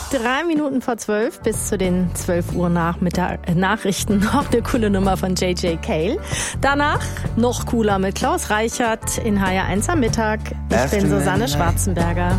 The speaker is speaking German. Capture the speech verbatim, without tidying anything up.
Drei Minuten vor zwölf bis zu den zwölf Uhr Nachmittag, äh, Nachrichten noch eine coole Nummer von J J Cale. Danach noch cooler mit Klaus Reichert in H R eins am Mittag. Ich bin Susanne Schwarzenberger.